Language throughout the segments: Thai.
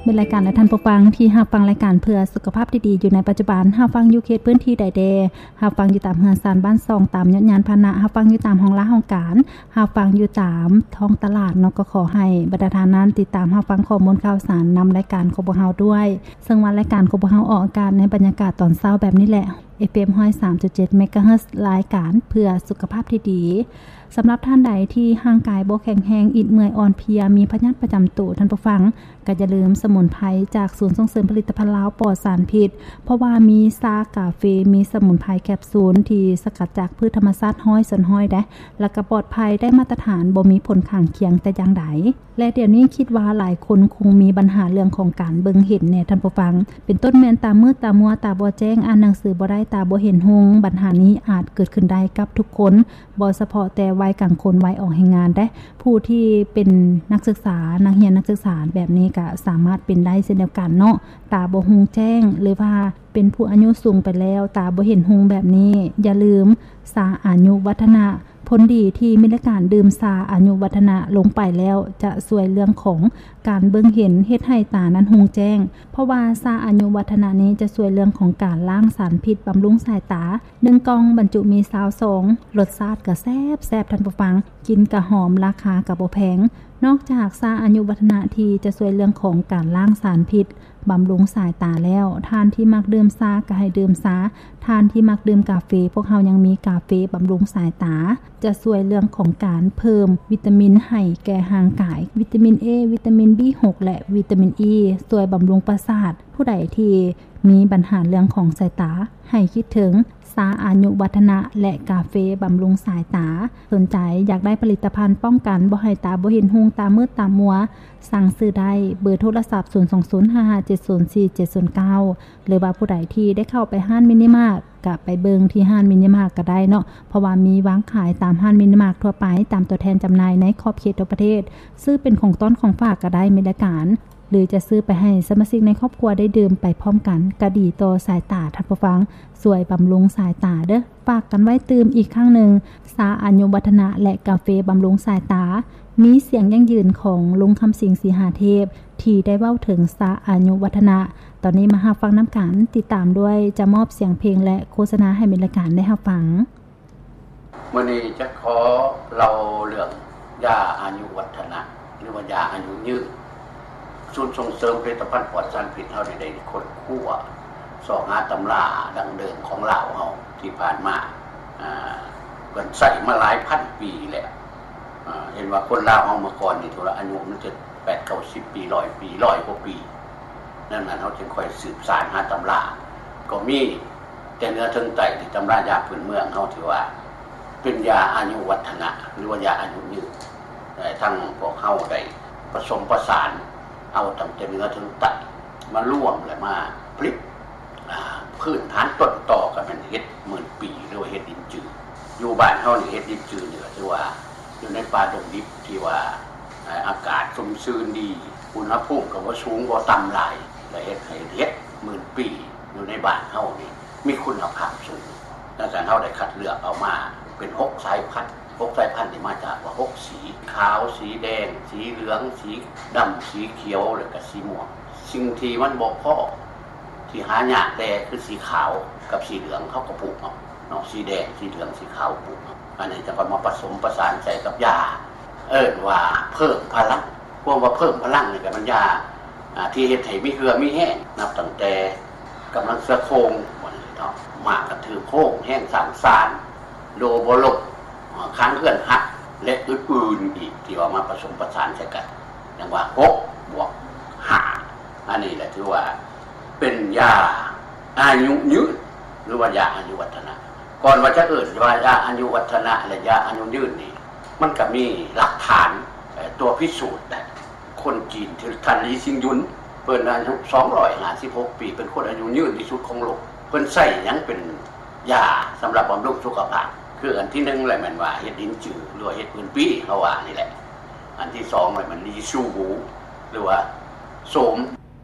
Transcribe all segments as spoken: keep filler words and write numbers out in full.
เป็นรายการและท่านผู้ฟังที่รับฟังรายการเพื่อสุขภาพที่ดีอยู่ในปัจจุบันรับฟังอยู่เขตพื้นที่ใดแดรับฟังอยู่ตามเฮือนซานบ้านซองตามยอดยานพาหนะรับฟังอยู่ตามห้องละห้องการรับฟังอยู่ตามท้องตลาดเนาะก็ขอให้บรรดาท่านนั้นติดตามรับฟังข้อมูลข่าวสารนำรายการของพวกเราด้วยซึ่งวันรายการของพวกเราออกอากาศในบรรยากาศตอนเช้าแบบนี้แหละ เอฟ เอ็ม หนึ่งศูนย์สามจุดเจ็ด เมกะเฮิรตซ์รายการเพื่อสุขภาพที่ดีสำหรับท่านใดที่ร่างกายบ่แข็งแรงอิดเมื่อยอ่อนเพลียมีพยาธิประจำตัวท่านผู้ฟังก็อย่าลืมสมุนไพรจากศูนย์ส่งเสริมผลิตภัณฑ์ลาวปลอดสารพิษเพราะว่ามีซากาเฟมีสมุนไพรแคปซูลที่สกัดจากพืชธรรมชาติห้อยส่วนห้อยได้แล้วก็ปลอดภัยได้มาตรฐานบ่มีผลข้างเคียงแต่อย่างใดและเดี๋ยวนี้คิดว่าหลายคนคงมีปัญหาเรื่องของการเบิ่งเห็นเนี่ยท่านผู้ฟังเป็นต้นแม่นตามืดตามัวตาบ่แจ้งอ่านหนังสือบ่ได้ตาบ่เห็นหงปัญหานี้อาจเกิดขึ้นได้กับทุกคนบ่เฉพาะแต่วัยกลางคนวัยออกแห่งงานได้ผู้ที่เป็นนักศึกษานักเรียนนักศึกษาแบบนี้ก็สามารถเป็นได้เช่นเดียวกันเนาะตาบ่ฮงแจ้งหรือว่าเป็นผู้อายุสูงไปแล้วตาบ่เห็นหงแบบนี้อย่าลืมสาอายุวัฒนะผลดีที่มีการดื่มซาอายุวัฒนะลงไปแล้วจะช่วยเรื่องของการเบิ่งเห็นเฮ็ดให้ตานั้นหงแจ้งเพราะว่าซาอายุวัฒนะนี้จะช่วยเรื่องของการล้างสารพิษบำรุงสายตาหนึ่งกล่องบรรจุมียี่สิบสองรสชาติก็แซ่บแซ่บท่านผู้ฟังกินก็หอมราคาก็บ่แพงนอกจากซาอายุวัฒนะที่จะช่วยเรื่องของการล้างสารพิษบำรุงสายตาแล้วทานที่มักดื่มซาก็ให้ดื่มซาทานที่มักดื่มกาแฟพวกเฮายังมีกาแฟบำรุงสายตาจะช่วยเรื่องของการเพิ่มวิตามินให้แก่ร่างกายวิตามิน A วิตามิน บี หก และวิตามิน E ช่วยบำรุงประสาทผู้ใดที่มีปัญหาเรื่องของสายตาให้คิดถึงซาอายุวัฒนะและกาเฟบำรุงสายตาสนใจอยากได้ผลิตภัณฑ์ป้องกันบ่ให้ตาบ่เห็นหงตามืดตามัวสั่งซื้อได้เบอร์โทรศัพท์ศูนย์ สอง ศูนย์ ห้า ห้า เจ็ด ศูนย์ สี่ เจ็ด ศูนย์ เก้าหรือว่าผู้ใดที่ได้เข้าไปห้างมินิมาร์ทก็ไปเบิงที่ห้างมินิมาร์ทก็ได้เนาะเพราะว่ามีวางขายตามห้างมินิมาร์ททั่วไปตามตัวแทนจำหน่ายในขอบเขตทั่วประเทศซื้อเป็นของต้นของฝากก็ได้ไม่ได้การหรือจะซื้อไปให้สมาชิกในครอบครัวได้ดื่มไปพร้อมกันก็ดีต่อสายตาท่านผู้ฟังสวยบำรุงสายตาเด้อฝากกันไว้ตื่มอีกครั้งหนึ่งซาอายุวัฒนะและกาแฟบำรุงสายตามีเสียงยั่งยืนของลุงคำสิงสีหาเทพที่ได้เว้าถึงซาอายุวัฒนะตอนนี้มารับฟังน้ำกันติดตามด้วยจะมอบเสียงเพลงและโฆษณาให้เป็นรายการได้รับฟังมื้อนี้จะขอเราเรื่องยาอายุวัฒนะหรือว่ายาอายุยืนศูนย์ส่งเสริมผลิตภัณฑ์ปลอดสารพิษเฮาได้คนคั่วสอหาตำราดังเดิมของลาวเฮาที่ผ่านมาอ่าเพิ่นใช้มาหลายพันปีแล้วอ่าเห็นว่าคนลาวเฮาเมื่อก่อนนี่ตัวอายุมันจะแปด เก้าสิบปีหนึ่งร้อยปีหนึ่งร้อยกว่าปีนั่นน่ะเฮาจึงค่อยสืบสานหาตำราก็มีแต่เนื้อถึงไตที่ตำรายาพื้นเมืองเฮาถือว่าเป็นยาอายุวัฒนะหรือว่ายาอายุยืนแต่ทั้งพวกเฮาได้ผสมผสานเอาตั้งแต่เนื้อถึงไตมาร่วมและมาผลิตพื้นฐานต้นต่อกันเป็นเฮ็ดหมื่นปีหรือว่าเฮ็ดดินจืดอยู่บ้านเฮานี่เฮ็ดดินจืดนี่ก็ถือว่าอยู่ในป่าดงดิบที่ว่าอากาศชุ่มชื้นดีอุณหภูมิก็บ่สูงบ่ต่ำหลายและเฮ็ดให้เฮ็ดหมื่นปีอยู่ในบ้านเฮานี่มีคุณภาพสูงดังนั้นเฮาได้คัดเลือกเอามาเป็นหกสายพันธุ์หกสายพันธุ์ที่มาจากว่าหกสีขาวสีแดงสีเหลืองสีดำสีเขียวแล้วก็สีม่วงสิ่งที่มันบ่พอที่หายากแต่คือสีขาวกับสีเหลืองเขาก็ปลูกเอาเนาะสีแดงสีเหลืองสีขาวปลูกอันนี้จะมาผสมประสานใส่กับยาเอิ้นว่าเพิ่มพลังพวกว่าเพิ่มพลังนี่ก็มันยาที่เฮ็ดให้มีเหือมีแห้งนับตั้งแต่กำลังเสือโครงบ่นี่เนาะหมากกระถือโค้งแห้งสามสารโลบ่ลบค้างเคลื่อนหักและอื่นๆอีกที่ว่ามาผสมประสานใส่กันอย่างว่าหกบวกห้าอันนี้แหละถือว่าเป็นยาอายุยืนหรือว่ายาอายุวัฒนะก่อนว่าจะเอิ้นว่ายาอายุวัฒนะและยาอายุยืนนี่มันก็มีหลักฐานตัวพิสูจน์ได้คนจีนที่ท่านลีซิงยุนเพิ่นอายุสองร้อยห้าสิบหกปีเป็นคนอายุยืนที่สุดของโลกเพิ่นใช้หยังเป็นยาสำหรับบำรุงสุขภาพคืออันที่หนึ่งแหละมันว่าเฮ็ดดินจืดหรือว่าเฮ็ดพื้นปีเขาว่านี่แหละอันที่สองเลยมันลีซูบูหรือว่าโสม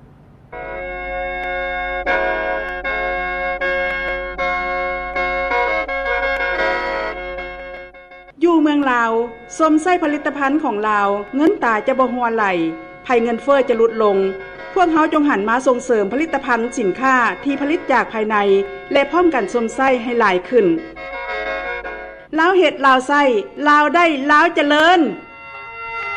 อยู่เมืองลาวสมใส่ผลิตภัณฑ์ของลาวเงินตาจะบ่ฮัวไหลภัยเงินเฟ้อจะลดลง ผวกเฮาจงหันมาส่งเสริมผลิตภัณฑ์สินค้าที่ผลิตจากภายในและพร้อมกันสมไส้ให้หลายขึ้นลาวเฮ็ดลาวไส้ลาวได้ลาวเจริญ